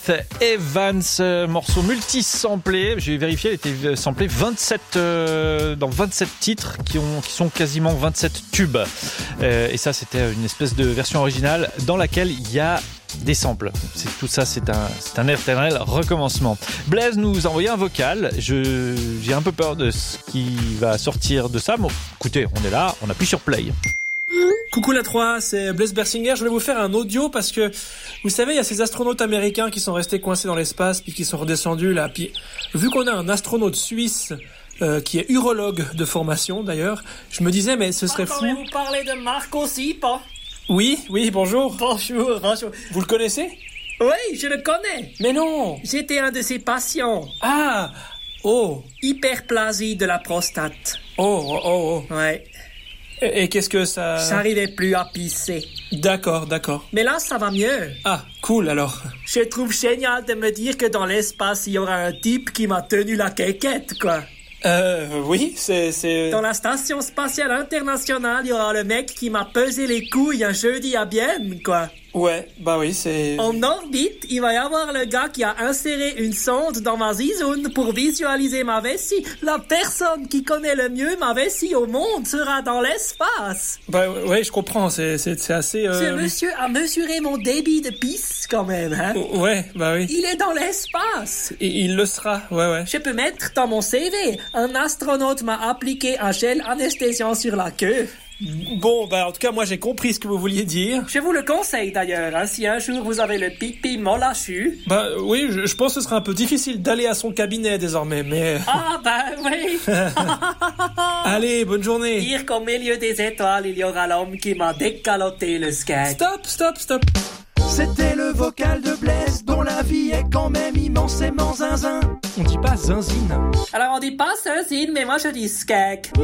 Evans, morceau multi-samplé. J'ai vérifié, il était samplé 27 dans 27 titres qui sont quasiment 27 tubes. Et ça, c'était une espèce de version originale dans laquelle il y a des samples. Tout ça, c'est un éternel recommencement. Blaise nous a envoyé un vocal. J'ai un peu peur de ce qui va sortir de ça. Bon, écoutez, on est là, on appuie sur play. Coucou la 3, c'est Blaise Bersinger. Je voulais vous faire un audio parce que, vous savez, il y a ces astronautes américains qui sont restés coincés dans l'espace puis qui sont redescendus là. Puis, vu qu'on a un astronaute suisse qui est urologue de formation d'ailleurs, je me disais, mais ce serait fou... Vous parlez de Marc aussi, pas? Oui, bonjour. Bonjour. Vous le connaissez? Oui, je le connais. Mais non. J'étais un de ses patients. Ah. Oh. Hyperplasie de la prostate. Oh. Ouais. Et qu'est-ce que ça... J'arrivais plus à pisser. D'accord. Mais là, ça va mieux. Ah, cool alors. Je trouve génial de me dire que dans l'espace, il y aura un type qui m'a tenu la quéquette, quoi. Oui, c'est... Dans la station spatiale internationale, il y aura le mec qui m'a pesé les couilles un jeudi à Bienne, quoi. Ouais, bah oui, c'est... En orbite, il va y avoir le gars qui a inséré une sonde dans ma zizoune pour visualiser ma vessie. La personne qui connaît le mieux ma vessie au monde sera dans l'espace. Bah ouais, je comprends, c'est assez... Ce monsieur a mesuré mon débit de pisse, quand même, hein. Ouais, bah oui. Il est dans l'espace. Et il le sera, ouais. Je peux mettre dans mon CV, un astronaute m'a appliqué un gel anesthésiant sur la queue. Bon, bah en tout cas, moi j'ai compris ce que vous vouliez dire. Je vous le conseille d'ailleurs, hein, si un jour vous avez le pipi mollachu. Bah oui, je pense que ce sera un peu difficile d'aller à son cabinet désormais, mais... Ah bah oui. Allez, bonne journée. Dire qu'au milieu des étoiles, il y aura l'homme qui m'a décaloté le skate. Stop. C'était le vocal de Blaise, dont la vie est quand même immensément zinzin. On dit pas zinzine. Alors on dit pas zinzine, mais moi je dis skate.